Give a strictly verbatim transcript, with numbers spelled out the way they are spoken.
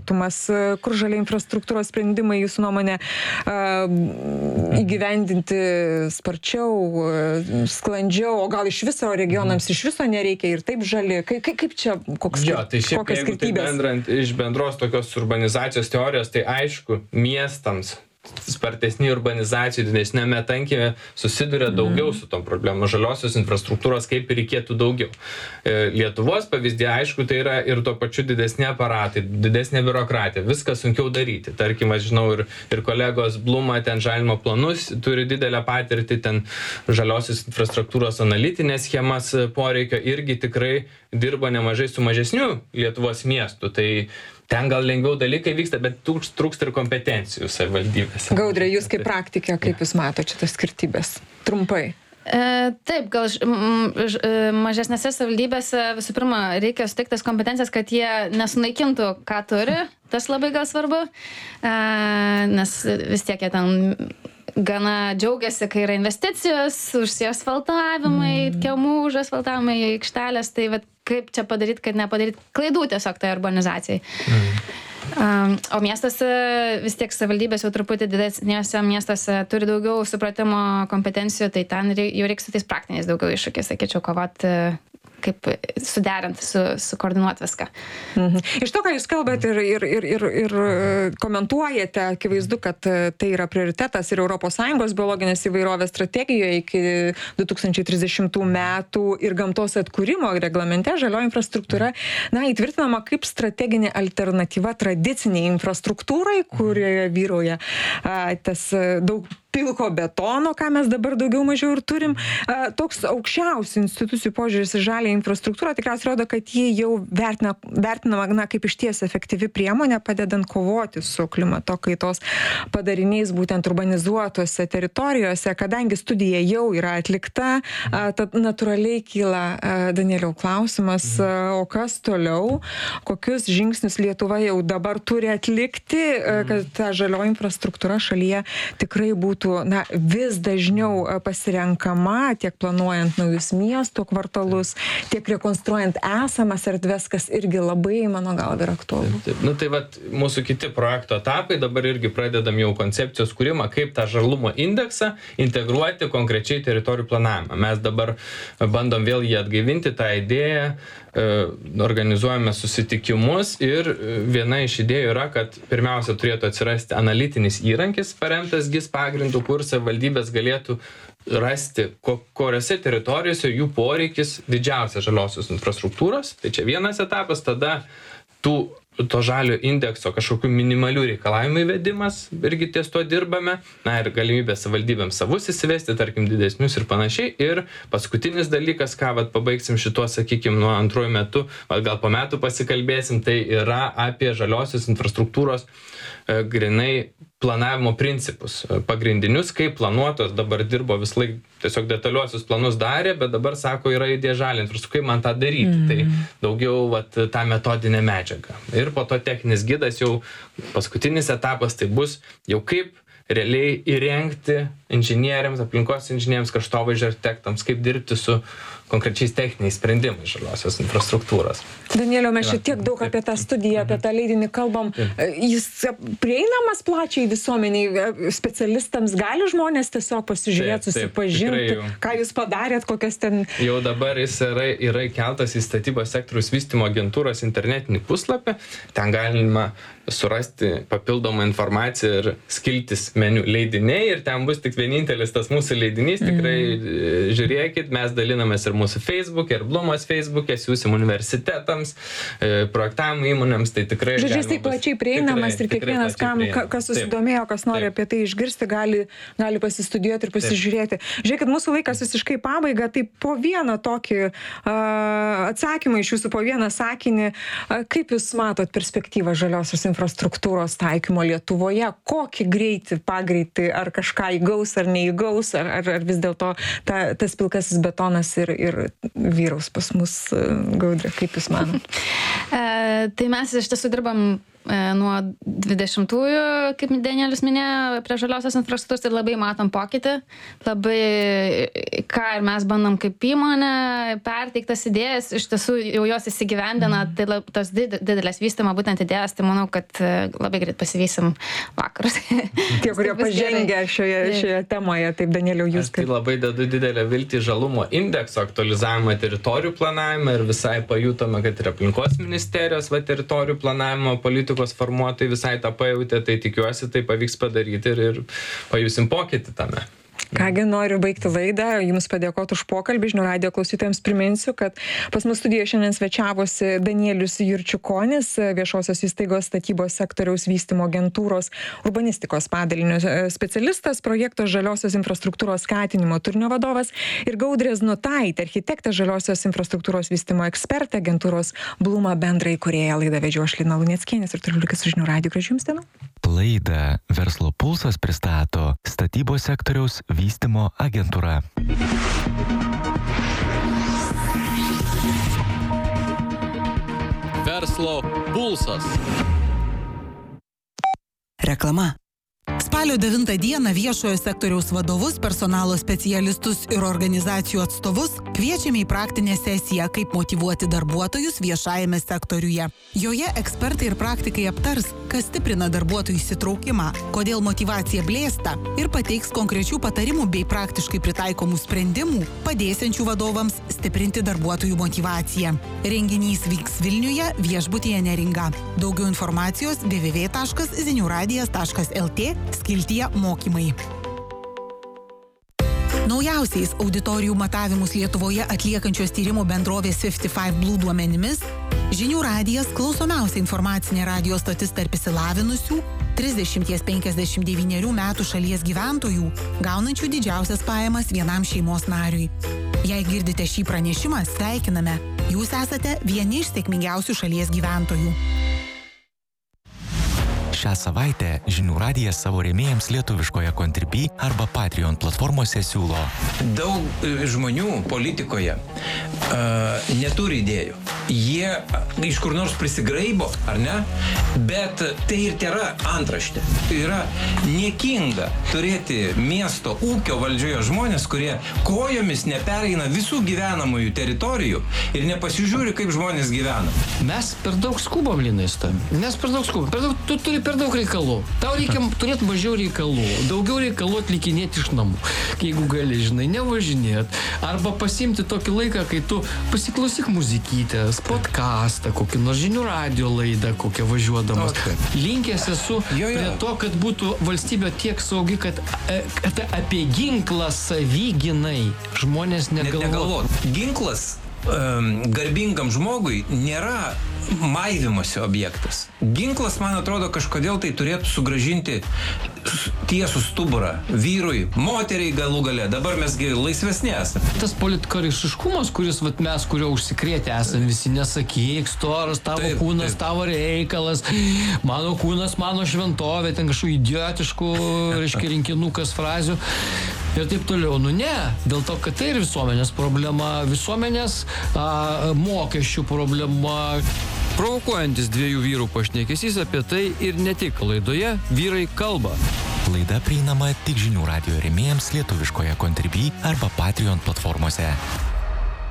ultimatumas, kur žalia infrastruktūros sprendimai jūsų nuomonė įgyvendinti sparčiau, sklandžiau, o gal iš viso regionams iš viso nereikia ir taip žali. Kaip, kaip čia, koks, jo, tai šiaip, kokios jeigu tai skirtybės? bendrant iš bendros tokios urbanizacijos teorijos, tai aišku, miestams spartesnį urbanizacijų didesnėme tankėje susiduria daugiau su tom problemom. Žaliosios infrastruktūros kaip ir reikėtų daugiau. Lietuvos pavyzdė, aišku, tai yra ir tuo pačiu didesnė aparatai, didesnė biurokratija, viską sunkiau daryti. Tarkim, aš žinau, ir, ir kolegos Bluma ten žalimo planus turi didelę patirtį, ten žaliosios infrastruktūros analitinės schemas poreikio irgi tikrai dirba nemažai su mažesniu Lietuvos miestu. Tai ten gal lengviau dalykai vyksta, bet trūksta ir kompetencijų savivaldybėse. Gaudrė, jūs kaip praktikė, kaip jūs matote šitas skirtybės? Trumpai. E, taip, gal ž, m, ž, mažesnėse savivaldybėse visų pirma reikia suteikti tas kompetencijas, kad jie nesunaikintų, ką turi. Tas labai gal svarbu, e, nes vis tiek jie ten gana džiaugiasi, kai yra investicijos, užsiasfaltavimai, mm. kiemų užasfaltavimai, aikštelės, tai vat, kaip čia padaryti, kad nepadaryti klaidų tiesiog tai urbanizacijai. Mm. Um, o miestuose vis tiek savivaldybės jau truputį didesnėse miestuose turi daugiau supratimo kompetencijų, tai ten jau reikia su tais praktiniais daugiau iššūkiais, sakyčiau, kovoti, kaip suderinti, su, sukoordinuoti viską. Mhm. Iš to, ką jūs kalbate ir, ir, ir, ir, ir komentuojate, akivaizdu, kad tai yra prioritetas ir Europos Sąjungos biologinės įvairovės strategijoje iki du tūkstančiai trisdešimtų metų ir gamtos atkūrimo reglamente žalioji infrastruktūra, na, įtvirtinama kaip strateginė alternatyva tradiciniai infrastruktūrai, kurioje vyrauja a, tas daug pilko betono, ką mes dabar daugiau mažiau ir turim. A, toks aukščiausių institucijų požiūris į žalią infrastruktūrą tikriausiai rodo, kad ji jau vertina, vertinama na, kaip išties efektyvi priemonė, padedant kovoti su klimato kaitos padariniais būtent urbanizuotose teritorijose. Kadangi studija jau yra atlikta, a, tad natūraliai kyla, a, Danieliau, klausimas, a, o kas toliau, kokius žingsnius Lietuva jau dabar turi atlikti, a, kad ta žalioji infrastruktūra šalyje tikrai būtų na, vis dažniau pasirenkama, tiek planuojant naujus miesto kvartalus, tiek rekonstruojant esamas erdves, kas irgi labai, mano galva, yra aktualu. Taip, taip. Nu, tai vat, mūsų kiti projekto etapai, dabar irgi pradedam jau koncepcijos kūrimą, kaip tą žalumo indeksą integruoti konkrečiai teritorijų planavimą. Mes dabar bandom vėl jį atgaivinti, tą idėją, organizuojame susitikimus ir viena iš idėjų yra, kad pirmiausia turėtų atsirasti analitinis įrankis paremtas G I S pagrindu, kur savivaldybės galėtų rasti, kuriuose teritorijose jų poreikis didžiausia žaliosios infrastruktūros. Tai čia vienas etapas, tada tų to žalio indekso kažkokių minimalių reikalavimų įvedimas, irgi ties to dirbame, na ir galimybė savivaldybėms savus įsivesti, tarkim, didesnius ir panašiai. Ir paskutinis dalykas, ką vat, pabaigsim šituo, sakykime, nuo antrųjų metų, gal po metų pasikalbėsim, tai yra apie žaliosios infrastruktūros e, grinai planavimo principus, pagrindinius, kaip planuotos dabar dirbo vis laik, tiesiog detaliuosius planus darė, bet dabar sako, yra idėja žalia infrastruktūra, kaip man tą daryti. Mm. Tai daugiau vat, tą metodinę medžiagą. Ir po to techninis gidas jau paskutinis etapas, tai bus jau kaip realiai įrengti inžinieriams, aplinkos inžinieriams, kraštovaizdžio architektams, kaip dirbti su konkrečiais techniniais sprendimais žaliosios infrastruktūros. Danieliau, mes čia tiek daug apie tą studiją, apie tą leidinį kalbam. Jis prieinamas plačiai visuomeniai, specialistams gali žmonės tiesiog pasižiūrėti, susipažinti, ką jūs padarėt, kokias ten... Jau dabar jis yra, yra keltas į statybos sektoriaus vystymo agentūros internetinį puslapį, ten galima surasti papildomą informaciją ir skiltis meniu leidiniai ir ten bus tik vienintelis tas mūsų leidinys, tikrai mm. žiūrėkit, mes dalinamės ir mūsų Facebook'e, ir Blumos Facebook'e, siūsim universitetams, projektavimo įmonėms, tai tikrai... Žodžiu, jis taip plačiai prieinamas ir kiekvienas, kam, kas susidomėjo, kas nori taip. Apie tai išgirsti, gali, gali pasistudijuoti ir pasižiūrėti. Taip. Žiūrėkit, mūsų laikas visiškai pabaiga, tai po vieną tokį uh, atsakymą iš jūsų, po vieną sakinį, uh, kaip jūs matot perspektyvą žaliosios infrastruktūros taikymo Lietuvoje, kokį greitį, pagreitį, ar kažką įgaus, ar neįgaus, ar, ar, ar vis dėlto ta, tas pilkasis betonas ir, ir vyraus pas mus, Gaudrė, kaip jūs manot? E, tai mes iš tiesų dirbam nuo dvidešimtųjų, kaip Danielius minėjo, prie žaliosios infrastruktūros, tai labai matom pokytį, labai ką ir mes bandom kaip įmonė perteiktas idėjas, iš tiesų jau jos įsigyvendina, mm. tai lab, tos did, didelės vystymo būtent idėjas, tai manau, kad labai greit pasivysim vakarus. Tie, kurie pažengė šioje, šioje temoje, taip Danieliau, jūs kaip... Aš tai labai dedu didelę viltį žalumo indekso aktualizavimą teritorijų planavimą ir visai pajutome, kad ir aplinkos ministerijos va, teritorijų planavimo politikos formuotojai visai tą pajutė, tai tikiuosi, tai pavyks padaryti ir, ir pajusim pokytį tame. Kągi, noriu baigti laidą, jums padėkoti už pokalbį, žinių radijo klausytojams priminsiu, kad pas mus studijoje šiandien svečiavosi Danielius Jurčiukonis, viešosios įstaigos statybos sektoriaus vystymo agentūros urbanistikos padalinio specialistas, projekto žaliosios infrastruktūros skatinimo turinio vadovas ir Gaudrė Znutaitė, architektė žaliosios infrastruktūros vystymo ekspertė, agentūros Bluma bendrai įkūrėja. Laidą vedžiau aš Lina Luneckienė ir turiu likti su žinių radiju. Gražių jums dienų. Laidą Verslo pulsas pristato statybos sektoriaus vystymo agentūra. Verslo pulsas. Reklama. Spalio devintą dieną viešojo sektoriaus vadovus, personalo specialistus ir organizacijų atstovus kviečiame į praktinę sesiją, kaip motyvuoti darbuotojus viešajame sektoriuje. Joje ekspertai ir praktikai aptars, kas stiprina darbuotojų įsitraukimą, kodėl motyvacija blėsta ir pateiks konkrečių patarimų bei praktiškai pritaikomų sprendimų, padėsiančių vadovams stiprinti darbuotojų motyvaciją. Renginys vyks Vilniuje, viešbutyje Neringa. Daugiau informacijos w w w taškas ziniuradijas taškas l t skiltyje mokymai. Naujausiais auditorijų matavimus Lietuvoje atliekančios tyrimų bendrovės fifty five Blue duomenimis, Žinių radijas klausomiausia informacinė radijo stotis tarp išsilavinusių trisdešimt penkiasdešimt devynių metų šalies gyventojų, gaunančių didžiausias pajamas vienam šeimos nariui. Jei girdite šį pranešimą, sveikiname. Jūs esate vieni iš sėkmingiausių šalies gyventojų. Šią savaitę Žinių radijas savo rėmėjams lietuviškoje Contribui arba Patreon platformose siūlo. Daug žmonių politikoje uh, neturi idėjų. Jie iš kur nors prisigraibo, ar ne? Bet tai ir tėra antraštė. Tai yra niekinga turėti miesto ūkio valdžioje žmonės, kurie kojomis nepereina visų gyvenamųjų teritorijų ir nepasižiūri, kaip žmonės gyvena. Mes per daug skubam, Linai, su tavim. Mes per daug skubam. Per daug, tu turi per daug reikalų. Tau reikia turėti mažiau reikalų. Daugiau reikalų atlikinėti iš namų. Jeigu gali, žinai, nevažinėt. Arba pasimti tokį laiką, kai tu pasiklausyk muzikytės, podcastą, kokį nors Žinių radijo laidą, kokią važiuodamas. Okay. Linkęs esu jo, jo. prie to, kad būtų valstybė tiek saugi, kad, kad apie ginklą savyginai žmonės negalvotų. Negalvot. Ginklas um, garbingam žmogui nėra maivimosi objektas. Ginklas, man atrodo, kažkodėl tai turėtų sugrąžinti tiesų stuburą vyrui, moteriai galų gale. Dabar mesgi laisvesni esame. Tas politkorektiškumas, kuris vat, mes, kurio užsikrėtę esame visi, nesakyk, storas, tavo taip, kūnas, taip. Tavo reikalas, mano kūnas, mano šventovė, ten kažkokių idiotiškų, reiškia, rinkinukas frazių. Ir taip toliau. Nu ne, dėl to, kad tai ir visuomenės problema, visuomenės a, mokesčių problema. Provokuojantis dviejų vyrų pašnekesys apie tai ir ne tik laidoje Vyrai kalba. Laida prieinama tik Žinių radijo rėmėjams lietuviškoje Contribui arba Patreon platformose.